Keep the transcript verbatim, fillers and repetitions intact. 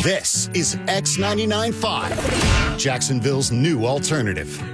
This is X ninety-nine point five, Jacksonville's new alternative.